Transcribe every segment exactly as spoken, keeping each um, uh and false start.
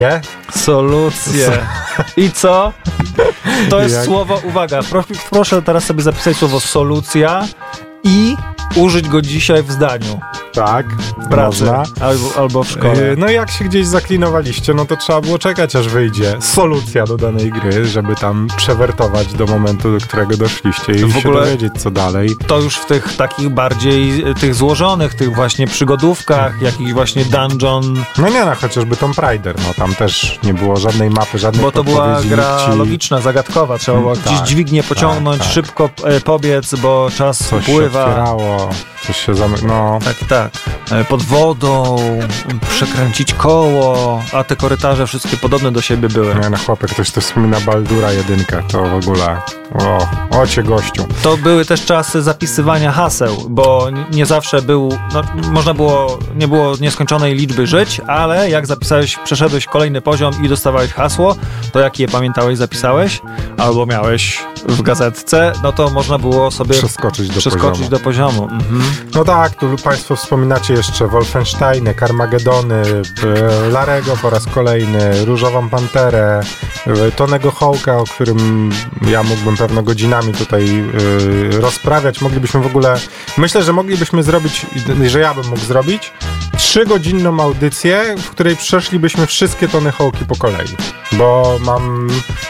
Nie? Solucje. I co? To jest Jak? słowo, uwaga, pro, proszę teraz sobie zapisać słowo solucja i użyć go dzisiaj w zdaniu. Tak, W pracy można. albo, albo w szkole. Yy, No i jak się gdzieś zaklinowaliście, no to trzeba było czekać, aż wyjdzie solucja do danej gry, żeby tam przewertować do momentu, do którego doszliście i W się ogóle- dowiedzieć, co dalej. To już w tych takich bardziej, y, tych złożonych, tych właśnie przygodówkach, jakiś właśnie dungeon, No nie, no chociażby Tomb Raider, no tam też nie było żadnej mapy, żadnej bo to była podpowiedzi, gra nikt ci logiczna, zagadkowa. Trzeba było Mm, gdzieś tak, dźwignię pociągnąć, tak, tak. szybko e, pobiec, bo czas coś się upływa. otwierało, coś się zamy... no... Tak, tak. E, Pod wodą, przekręcić koło, a te korytarze wszystkie podobne do siebie były. Nie, no chłopie, ktoś to wspomina Baldura jedynkę, to w ogóle... O, ocie gościu. To były też czasy zapisywania haseł, bo n- nie zawsze był, no, można było, nie było nieskończonej liczby żyć, ale jak zapisałeś, przeszedłeś kolejny poziom i dostawałeś hasło, to jak je pamiętałeś, zapisałeś, albo miałeś w gazetce, no to można było sobie Przeskoczyć do przeskoczyć poziomu. do poziomu. Mhm. No tak, tu Państwo wspominacie jeszcze Wolfensteiny, Carmagedony, e, Larego po raz kolejny, Różową Panterę, e, Tonego Hawka, o którym ja mógłbym pewno godzinami tutaj e, rozprawiać. Moglibyśmy w ogóle, myślę, że moglibyśmy zrobić, że ja bym mógł zrobić, trzygodzinną audycję, w której przeszlibyśmy wszystkie Tony Hawki po kolei, bo mam...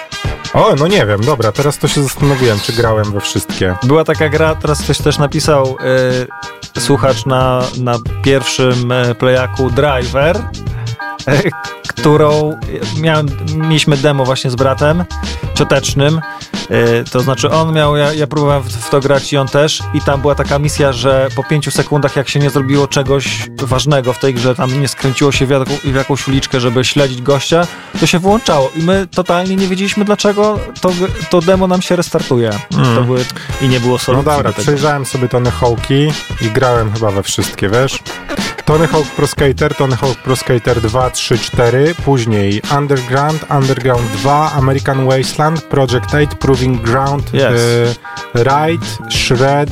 O, no nie wiem, dobra, teraz to się zastanowiłem, czy grałem we wszystkie. Była taka gra, teraz ktoś też napisał, y, słuchacz na, na pierwszym y, playaku Driver, y, którą miałem, mieliśmy demo właśnie z bratem ciotecznym, y, to znaczy on miał, ja, ja próbowałem w, w to grać i on też, i tam była taka misja, że po pięciu sekundach jak się nie zrobiło czegoś ważnego w tej grze, tam nie skręciło się w, jaką, w jakąś uliczkę, żeby śledzić gościa, to się wyłączało i my totalnie nie wiedzieliśmy dlaczego to, to demo nam się restartuje. Mm. To były, i nie było No solucji dobra, do tego. przejrzałem sobie Tony Hawk'i i grałem chyba we wszystkie, wiesz? Tony Hawk Pro Skater, Tony Hawk Pro Skater dwa, trzy, cztery, później Underground, Underground dwa, American Wasteland, Project osiem, Proving Ground, Yes. e, Ride, Shred,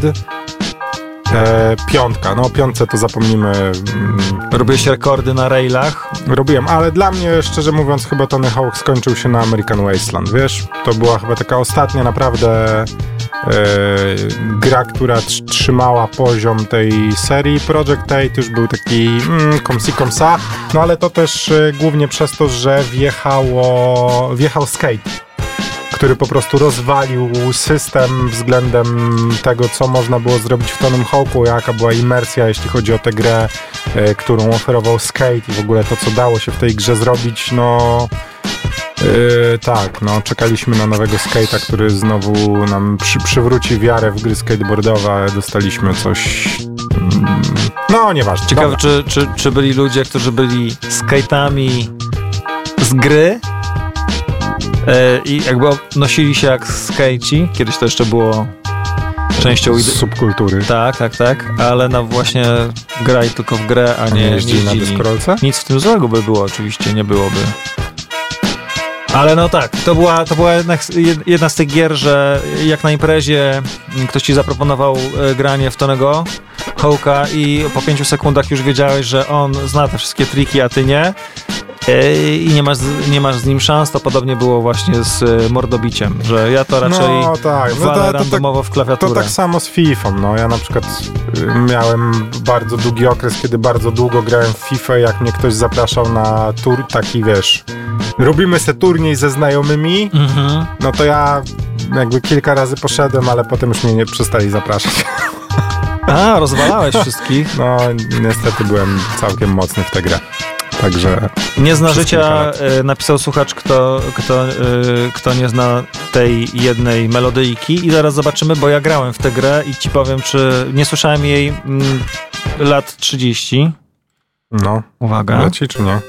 e, piątka. No o piątce to zapomnimy. mm, Robiłeś rekordy na railach. Robiłem, ale dla mnie, szczerze mówiąc, chyba Tony Hawk skończył się na American Wasteland, wiesz? To była chyba taka ostatnia naprawdę e, gra, która tr- trzymała poziom tej serii. Project osiem już był taki mm, komsi komsa, no ale to też e, głównie przez to, że wjechało, wjechał skate, który po prostu rozwalił system względem tego, co można było zrobić w Tonym Hawku, jaka była imersja, jeśli chodzi o tę grę, e, którą oferował skate i w ogóle to, co dało się w tej grze zrobić, no... Yy, tak, no czekaliśmy na nowego skate'a, który znowu nam przy, przywróci wiarę w gry skateboardowe. Dostaliśmy coś... mm, no, nieważne. Ciekawe, Dobra. czy, czy, czy byli ludzie, którzy byli skate'ami z gry e, i jakby nosili się jak skejci. Kiedyś to jeszcze było częścią... Z ide- subkultury. Tak, tak, tak, ale na właśnie graj tylko w grę, a A nie, nie nie jeździli na jeździli. deskorolce? Nic w tym złego by było, oczywiście, nie byłoby. Ale no tak, to była, to była jednak jedna z tych gier, że jak na imprezie ktoś ci zaproponował e, granie w Tonego Hawka i po pięciu sekundach już wiedziałeś, że on zna te wszystkie triki, a ty nie. E, I nie masz, z- nie masz z nim szans, to podobnie było właśnie z e, mordobiciem, że ja to raczej No tak, no walę to, to, tak, randomowo w klawiaturę. to tak samo z Fifą, no ja na przykład y, miałem bardzo długi okres, kiedy bardzo długo grałem w FIFA, jak mnie ktoś zapraszał na tur, taki wiesz, robimy se turniej ze znajomymi, Mhm. no to ja jakby kilka razy poszedłem, ale potem już mnie nie przestali zapraszać. A, rozwalałeś wszystkich. No niestety byłem całkiem mocny w tę grę, także... Nie zna Przez kilka życia, lat. e, napisał słuchacz, kto, kto, e, kto nie zna tej jednej melodyjki i zaraz zobaczymy, bo ja grałem w tę grę i ci powiem, czy nie słyszałem jej mm, lat trzydzieści. No, Uwaga. leci czy nie?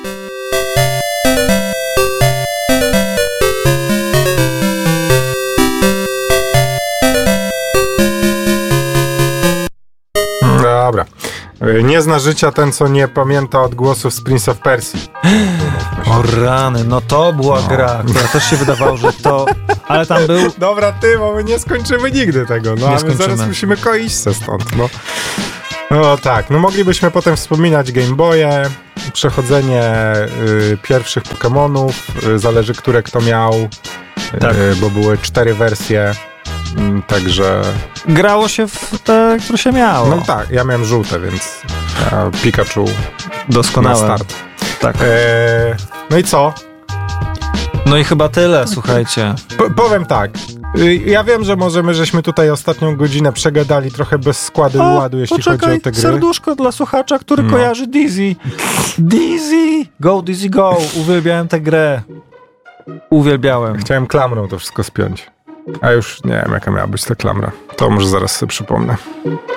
Dobra. Nie zna życia ten, co nie pamięta odgłosów z Prince of Persia. O rany, no to była No. gra, która też się wydawało, że to... Ale tam był... Dobra, ty, bo my nie skończymy nigdy tego. No, Nie a my skończymy. zaraz musimy koiść se stąd, no. No tak, no moglibyśmy potem wspominać Game Boye, przechodzenie y, pierwszych Pokemonów, y, zależy które kto miał, Tak. y, bo były cztery wersje, y, także... Grało się w te, które się miało. No tak, ja miałem żółte, więc ja Pikachu Doskonałe. na start. Tak. E, no i co? No i chyba tyle, słuchajcie. P- powiem tak, y, ja wiem, że możemy, żeśmy tutaj ostatnią godzinę przegadali trochę bez składu i ładu, jeśli poczekaj, chodzi o te gry. serduszko dla słuchacza, który No. kojarzy Dizzy. Dizzy! Go, Dizzy, go! Uwielbiałem tę grę. Uwielbiałem. Chciałem klamrą to wszystko spiąć. A już nie wiem, jaka miała być ta klamra. To może zaraz sobie przypomnę.